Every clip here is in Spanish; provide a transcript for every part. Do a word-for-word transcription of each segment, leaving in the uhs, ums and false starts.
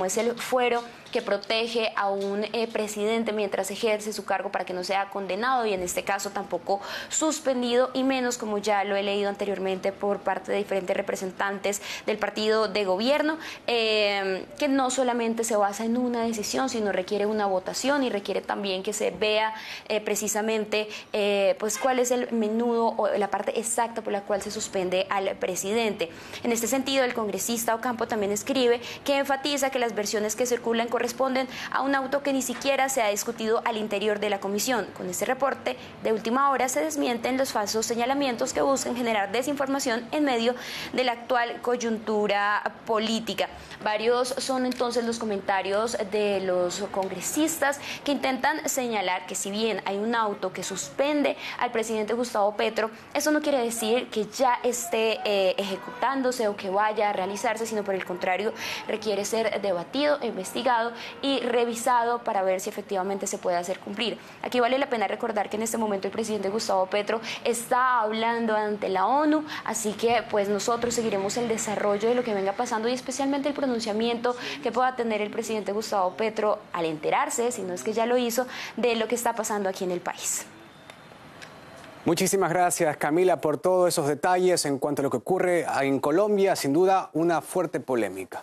es el fuero que protege a un eh, presidente mientras ejerce su cargo para que no sea condenado y en este caso tampoco suspendido, y menos, como ya lo he leído anteriormente por parte de diferentes representantes del partido de gobierno, eh, que no solamente se basa en una decisión, sino requiere una votación y requiere también que se vea eh, precisamente eh, pues cuál es el menudo o la parte exacta por la cual se suspende al presidente. En este sentido, el congresista Ocampo también escribe que enfatiza que las versiones que circulan corresponden a un auto que ni siquiera se ha discutido al interior de la comisión. Con este reporte de última hora se desmienten los falsos señalamientos que buscan generar desinformación en medio de la actual coyuntura política. Varios son entonces los comentarios de los congresistas que intentan señalar que si bien hay un auto que suspende al presidente Gustavo Petro, eso no quiere decir que ya esté eh, ejecutándose o que vaya a realizarse, sino por el contrario requiere ser debatido, investigado y revisado para ver si efectivamente se puede hacer cumplir. Aquí vale la pena recordar que en este momento el presidente Gustavo Petro está hablando ante la ONU, así que pues nosotros seguiremos el desarrollo de lo que venga pasando y especialmente el pronunciamiento que pueda tener el presidente Gustavo Petro al enterarse, si no es que ya lo hizo, de lo que está pasando aquí en el país. Muchísimas gracias, Camila, por todos esos detalles en cuanto a lo que ocurre en Colombia. Sin duda, una fuerte polémica.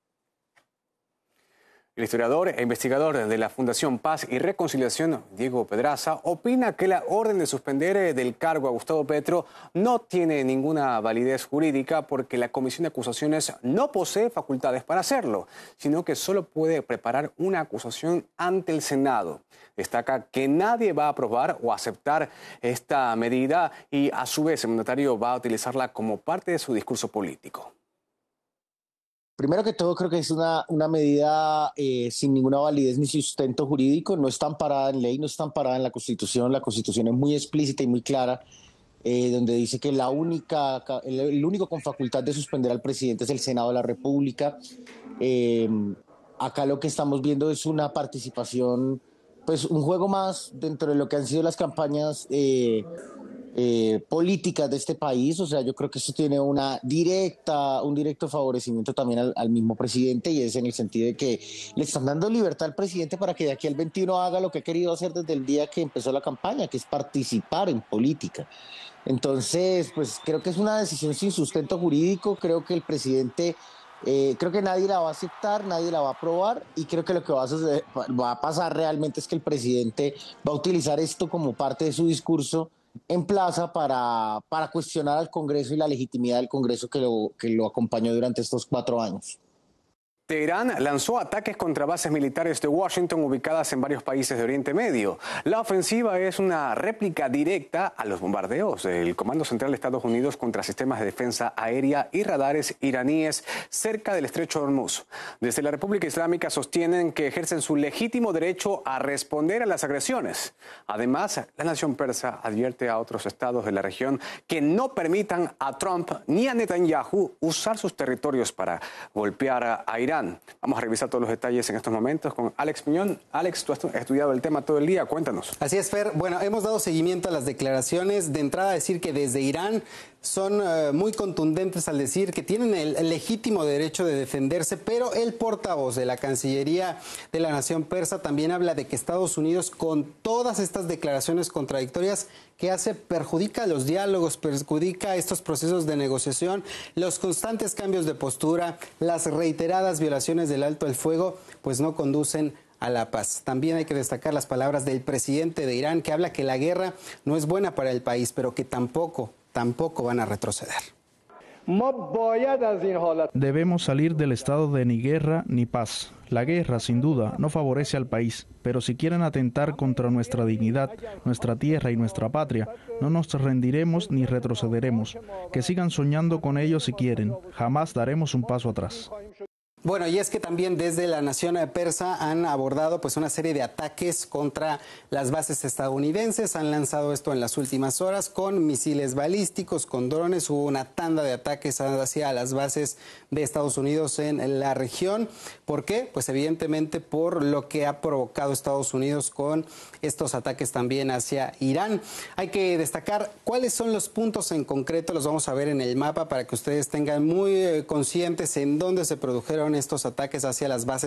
El historiador e investigador de la Fundación Paz y Reconciliación, Diego Pedraza, opina que la orden de suspender del cargo a Gustavo Petro no tiene ninguna validez jurídica porque la Comisión de Acusaciones no posee facultades para hacerlo, sino que solo puede preparar una acusación ante el Senado. Destaca que nadie va a aprobar o aceptar esta medida y, a su vez, el mandatario va a utilizarla como parte de su discurso político. Primero que todo, creo que es una, una medida eh, sin ninguna validez ni sustento jurídico, no está amparada en ley, no está amparada en la Constitución. La Constitución es muy explícita y muy clara, eh, donde dice que la única, el, el único con facultad de suspender al presidente es el Senado de la República. Eh, acá lo que estamos viendo es una participación, pues un juego más dentro de lo que han sido las campañas eh, Eh, políticas de este país. O sea, yo creo que eso tiene una directa, un directo favorecimiento también al, al mismo presidente, y es en el sentido de que le están dando libertad al presidente para que de aquí al veintiuno haga lo que ha querido hacer desde el día que empezó la campaña, que es participar en política. Entonces, pues creo que es una decisión sin sustento jurídico. Creo que el presidente, eh, creo que nadie la va a aceptar, nadie la va a aprobar, y creo que lo que va a, suceder, va a pasar realmente es que el presidente va a utilizar esto como parte de su discurso en plaza para, para cuestionar al Congreso y la legitimidad del Congreso que lo, que lo acompañó durante estos cuatro años. Teherán lanzó ataques contra bases militares de Washington ubicadas en varios países de Oriente Medio. La ofensiva es una réplica directa a los bombardeos del Comando Central de Estados Unidos contra sistemas de defensa aérea y radares iraníes cerca del Estrecho de Hormuz. Desde la República Islámica sostienen que ejercen su legítimo derecho a responder a las agresiones. Además, la nación persa advierte a otros estados de la región que no permitan a Trump ni a Netanyahu usar sus territorios para golpear a Irán. Vamos a revisar todos los detalles en estos momentos con Alex Piñón. Alex, tú has estudiado el tema todo el día, cuéntanos. Así es, Fer. Bueno, hemos dado seguimiento a las declaraciones. De entrada, decir que desde Irán son uh, muy contundentes al decir que tienen el, el legítimo derecho de defenderse, pero el portavoz de la Cancillería de la Nación Persa también habla de que Estados Unidos, con todas estas declaraciones contradictorias que hace, perjudica los diálogos, perjudica estos procesos de negociación, los constantes cambios de postura, las reiteradas violaciones del alto el fuego, pues no conducen a la paz. También hay que destacar las palabras del presidente de Irán, que habla que la guerra no es buena para el país, pero que tampoco, tampoco van a retroceder. Debemos salir del estado de ni guerra ni paz. La guerra, sin duda, no favorece al país, pero si quieren atentar contra nuestra dignidad, nuestra tierra y nuestra patria, no nos rendiremos ni retrocederemos. Que sigan soñando con ello si quieren. Jamás daremos un paso atrás. Bueno, y es que también desde la nación persa han abordado pues una serie de ataques contra las bases estadounidenses. Han lanzado esto en las últimas horas con misiles balísticos, con drones. Hubo una tanda de ataques hacia las bases de Estados Unidos en la región. ¿Por qué? Pues evidentemente por lo que ha provocado Estados Unidos con estos ataques también hacia Irán. Hay que destacar cuáles son los puntos en concreto, los vamos a ver en el mapa para que ustedes tengan muy conscientes en dónde se produjeron estos ataques hacia las bases